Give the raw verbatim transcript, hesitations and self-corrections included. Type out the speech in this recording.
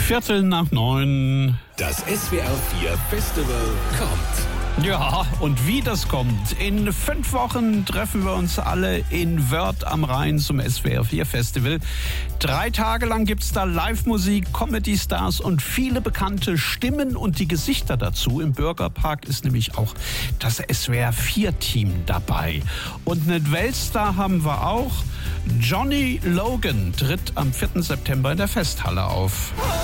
Viertel nach neun. Das S W R vier Festival kommt. Ja, und wie das kommt. In fünf Wochen treffen wir uns alle in Wörth am Rhein zum S W R vier Festival. Drei Tage lang gibt's da Live-Musik, Comedy-Stars und viele bekannte Stimmen und die Gesichter dazu. Im Bürgerpark ist nämlich auch das S W R vier Team dabei. Und einen Weltstar haben wir auch. Johnny Logan tritt am vierten September in der Festhalle auf.